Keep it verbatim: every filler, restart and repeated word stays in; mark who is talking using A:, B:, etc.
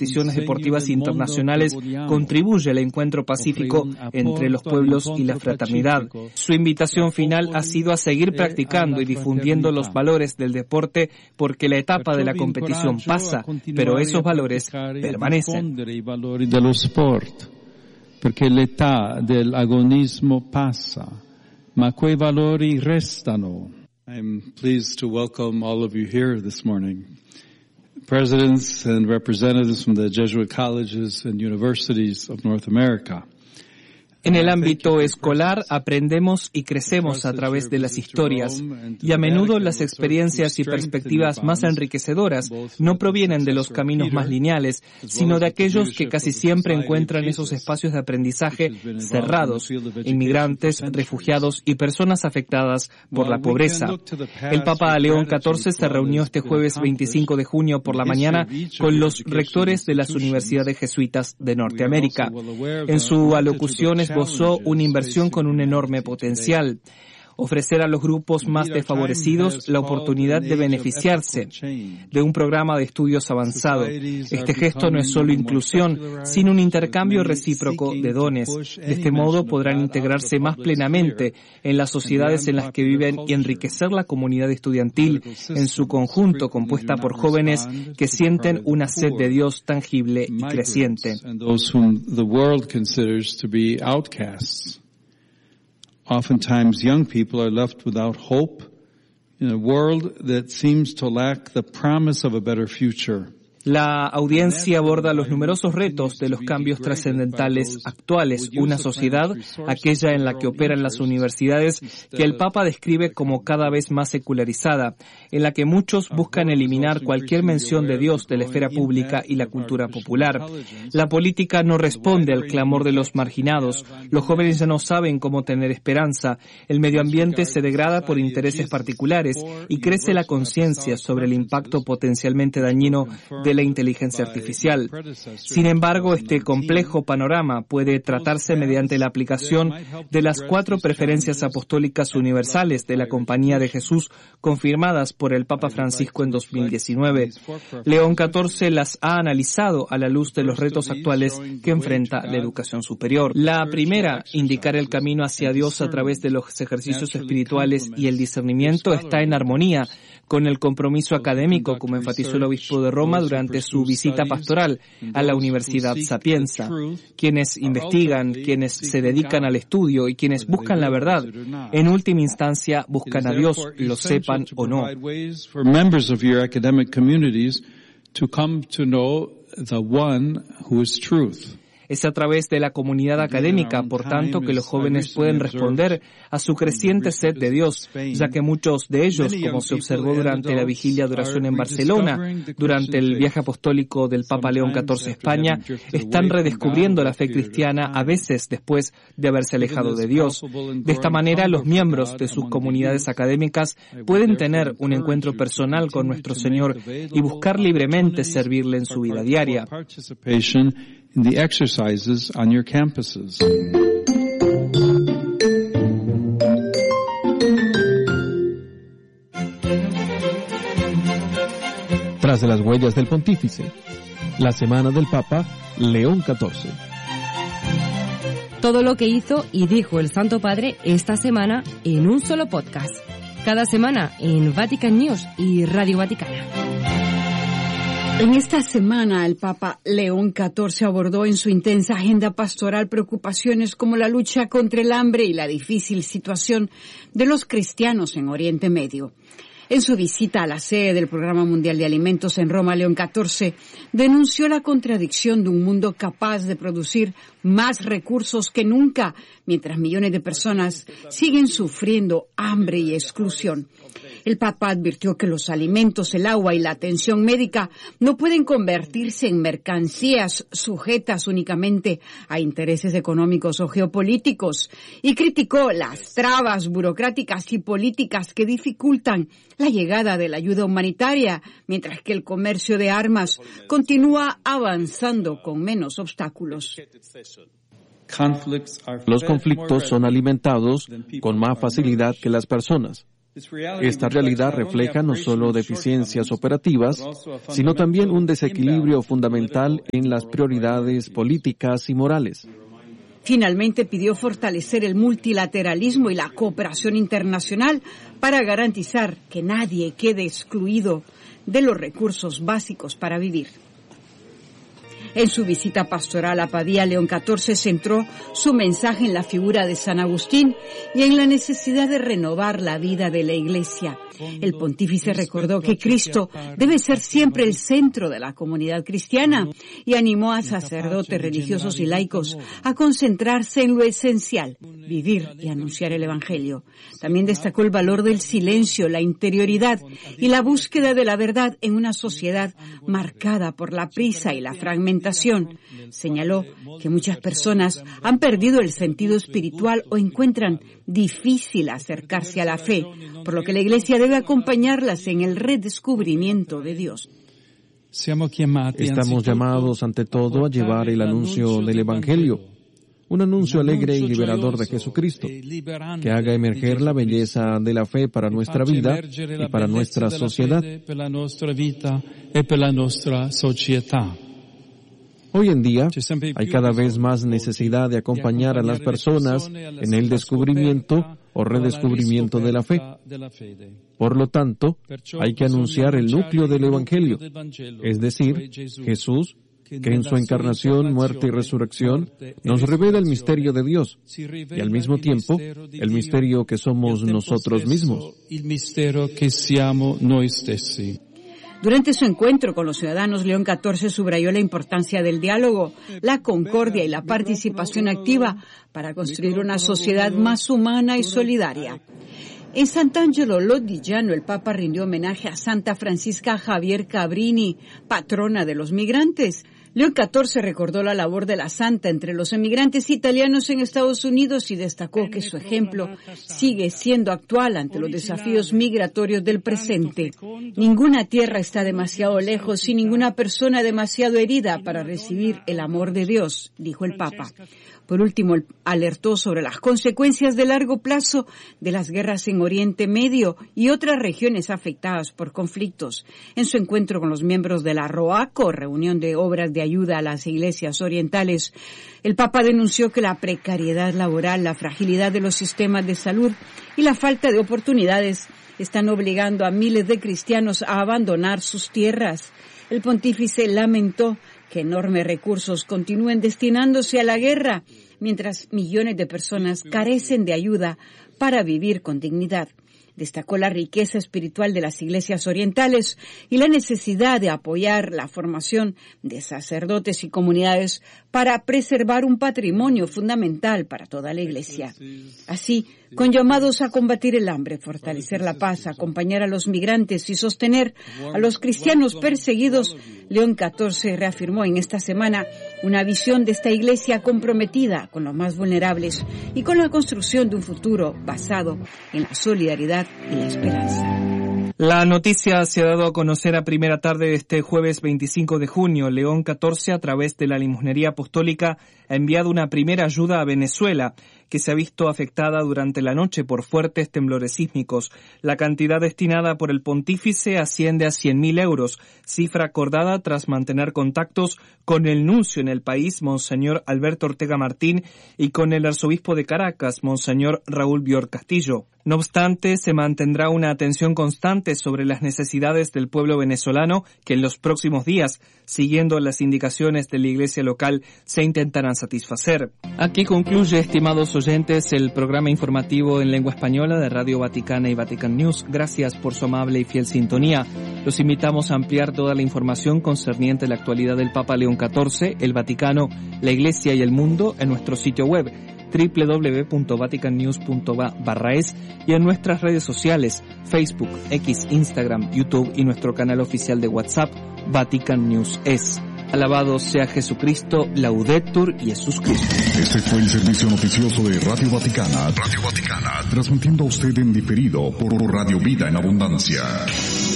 A: competiciones deportivas internacionales contribuye al encuentro pacífico entre los pueblos y la fraternidad. Su invitación final ha sido a seguir practicando y difundiendo los valores del deporte porque la etapa de la competición pasa, pero esos valores permanecen.
B: Perché l'età dell'agonismo passa, ma quei valori restano. I'm pleased to welcome all of you here this morning. Presidents and representatives from the Jesuit colleges and universities of North America.
A: En el ámbito escolar aprendemos y crecemos a través de las historias, y a menudo las experiencias y perspectivas más enriquecedoras no provienen de los caminos más lineales, sino de aquellos que casi siempre encuentran esos espacios de aprendizaje cerrados, inmigrantes, refugiados y personas afectadas por la pobreza. El Papa León catorce se reunió este jueves veinticinco de junio por la mañana con los rectores de las universidades jesuitas de Norteamérica. En su alocución esbozó una inversión con un enorme potencial: ofrecer a los grupos más desfavorecidos la oportunidad de beneficiarse de un programa de estudios avanzado. Este gesto no es solo inclusión, sino un intercambio recíproco de dones. De este modo podrán integrarse más plenamente en las sociedades en las que viven y enriquecer la comunidad estudiantil en su conjunto, compuesta por jóvenes que sienten una sed de Dios tangible y creciente.
B: Oftentimes, young people are left without hope in a world that seems to lack the promise of a better future.
A: La audiencia aborda los numerosos retos de los cambios trascendentales actuales, una sociedad, aquella en la que operan las universidades, que el Papa describe como cada vez más secularizada, en la que muchos buscan eliminar cualquier mención de Dios de la esfera pública y la cultura popular. La política no responde al clamor de los marginados, los jóvenes ya no saben cómo tener esperanza, el medio ambiente se degrada por intereses particulares y crece la conciencia sobre el impacto potencialmente dañino de la inteligencia artificial. Sin embargo, este complejo panorama puede tratarse mediante la aplicación de las cuatro preferencias apostólicas universales de la Compañía de Jesús confirmadas por el Papa Francisco en dos mil diecinueve. León catorce las ha analizado a la luz de los retos actuales que enfrenta la educación superior. La primera, indicar el camino hacia Dios a través de los ejercicios espirituales y el discernimiento, está en armonía con el compromiso académico, como enfatizó el obispo de Roma durante su visita pastoral a la Universidad Sapienza. Quienes investigan, quienes se dedican al estudio y quienes buscan la verdad, en última instancia buscan a Dios, lo sepan o no. Es a través de la comunidad académica, por tanto, que los jóvenes pueden responder a su creciente sed de Dios, ya que muchos de ellos, como se observó durante la vigilia de oración en Barcelona, durante el viaje apostólico del Papa León catorce a España, están redescubriendo la fe cristiana, a veces después de haberse alejado de Dios. De esta manera, los miembros de sus comunidades académicas pueden tener un encuentro personal con nuestro Señor y buscar libremente servirle en su vida diaria.
B: In the exercises on your campuses.
C: Tras de las huellas del Pontífice, la semana del Papa León catorce.
D: Todo lo que hizo y dijo el Santo Padre esta semana en un solo podcast. Cada semana en Vatican News y Radio Vaticana.
E: En esta semana, el Papa León catorce abordó en su intensa agenda pastoral preocupaciones como la lucha contra el hambre y la difícil situación de los cristianos en Oriente Medio. En su visita a la sede del Programa Mundial de Alimentos en Roma, León catorce denunció la contradicción de un mundo capaz de producir más recursos que nunca, mientras millones de personas siguen sufriendo hambre y exclusión. El Papa advirtió que los alimentos, el agua y la atención médica no pueden convertirse en mercancías sujetas únicamente a intereses económicos o geopolíticos, y criticó las trabas burocráticas y políticas que dificultan la llegada de la ayuda humanitaria, mientras que el comercio de armas continúa avanzando con menos obstáculos.
C: Los conflictos son alimentados con más facilidad que las personas. Esta realidad refleja no solo deficiencias operativas, sino también un desequilibrio fundamental en las prioridades políticas y morales.
E: Finalmente pidió fortalecer el multilateralismo y la cooperación internacional para garantizar que nadie quede excluido de los recursos básicos para vivir. En su visita pastoral a Pavía, León catorce centró su mensaje en la figura de San Agustín y en la necesidad de renovar la vida de la Iglesia. El pontífice recordó que Cristo debe ser siempre el centro de la comunidad cristiana y animó a sacerdotes religiosos y laicos a concentrarse en lo esencial, vivir y anunciar el Evangelio. También destacó el valor del silencio, la interioridad y la búsqueda de la verdad en una sociedad marcada por la prisa y la fragmentación. Señaló que muchas personas han perdido el sentido espiritual o encuentran difícil acercarse a la fe, por lo que la Iglesia debe acompañarlas en el redescubrimiento de Dios.
C: Estamos llamados ante todo a llevar el anuncio del Evangelio, un anuncio alegre y liberador de Jesucristo, que haga emerger la belleza de la fe para nuestra vida y para nuestra sociedad. Hoy en día hay cada vez más necesidad de acompañar a las personas en el descubrimiento o redescubrimiento de la fe. Por lo tanto, hay que anunciar el núcleo del Evangelio, es decir, Jesús, que en su encarnación, muerte y resurrección nos revela el misterio de Dios y al mismo tiempo el misterio que somos nosotros mismos.
E: Durante su encuentro con los ciudadanos, León catorce subrayó la importancia del diálogo, la concordia y la participación activa para construir una sociedad más humana y solidaria. En Sant'Angelo Lodigiano, el Papa rindió homenaje a Santa Francisca Javier Cabrini, patrona de los migrantes. León catorce recordó la labor de la santa entre los emigrantes italianos en Estados Unidos y destacó que su ejemplo sigue siendo actual ante los desafíos migratorios del presente. Ninguna tierra está demasiado lejos y ninguna persona demasiado herida para recibir el amor de Dios, dijo el Papa. Por último, alertó sobre las consecuencias de largo plazo de las guerras en Oriente Medio y otras regiones afectadas por conflictos. En su encuentro con los miembros de la ROACO, reunión de obras de ayuda a las iglesias orientales, el Papa denunció que la precariedad laboral, la fragilidad de los sistemas de salud y la falta de oportunidades están obligando a miles de cristianos a abandonar sus tierras. El pontífice lamentó que enormes recursos continúen destinándose a la guerra, mientras millones de personas carecen de ayuda para vivir con dignidad. Destacó la riqueza espiritual de las iglesias orientales y la necesidad de apoyar la formación de sacerdotes y comunidades para preservar un patrimonio fundamental para toda la iglesia. Así, con llamados a combatir el hambre, fortalecer la paz, acompañar a los migrantes y sostener a los cristianos perseguidos, León catorce reafirmó en esta semana una visión de esta iglesia comprometida con los más vulnerables y con la construcción de un futuro basado en la solidaridad y la esperanza.
A: La noticia se ha dado a conocer a primera tarde de este jueves veinticinco de junio. León catorce, a través de la limosnería apostólica, ha enviado una primera ayuda a Venezuela, que se ha visto afectada durante la noche por fuertes temblores sísmicos. La cantidad destinada por el pontífice asciende a cien mil euros, cifra acordada tras mantener contactos con el nuncio en el país, Monseñor Alberto Ortega Martín, y con el arzobispo de Caracas, Monseñor Raúl Bior Castillo. No obstante, se mantendrá una atención constante sobre las necesidades del pueblo venezolano que en los próximos días, siguiendo las indicaciones de la iglesia local, se intentarán satisfacer. Aquí concluye, estimados oyentes, el programa informativo en lengua española de Radio Vaticana y Vatican News. Gracias por su amable y fiel sintonía. Los invitamos a ampliar toda la información concerniente a la actualidad del Papa León catorce, el Vaticano, la Iglesia y el mundo en nuestro sitio web doble u doble u doble u punto vatican news punto va barra es y en nuestras redes sociales Facebook, X, Instagram, YouTube y nuestro canal oficial de WhatsApp Vatican News Es. Alabado sea Jesucristo, Laudetur Jesus Christus.
F: Este fue el servicio noticioso de Radio Vaticana, Radio Vaticana, transmitiendo a usted en diferido por Radio Vida en Abundancia.